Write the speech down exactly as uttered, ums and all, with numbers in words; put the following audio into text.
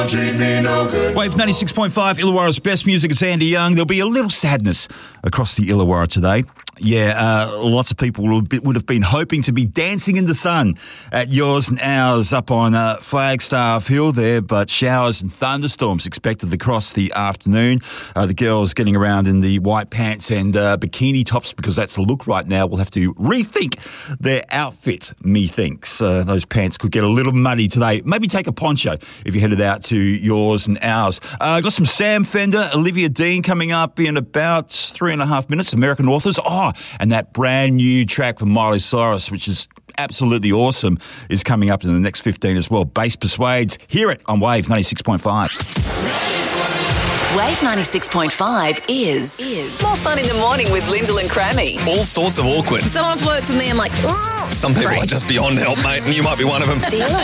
Treat me no good. Wave ninety-six point five, Illawarra's best music. It's Andy Young. There'll be a little sadness across the Illawarra today. Yeah, uh, lots of people would have been hoping to be dancing in the sun at yours and ours up on uh, Flagstaff Hill there, but showers and thunderstorms expected across the afternoon. Uh, the girls getting around in the white pants and uh, bikini tops because that's the look right now. We'll have to rethink their outfit, methinks. Uh, those pants could get a little muddy today. Maybe take a poncho if you headed out to yours and ours. Uh, got some Sam Fender, Olivia Dean coming up in about three and a half minutes, American authors. Oh, and that brand new track from Miley Cyrus, which is absolutely awesome, is coming up in the next fifteen as well. Bass Persuades. Hear it on Wave ninety-six point five. Wave ninety-six point five is, is more fun in the morning with Lyndall and Crammy. All sorts of awkward. Someone flirts with me, I'm like, ugh. Some people Great. are just beyond help, mate, and you might be one of them. The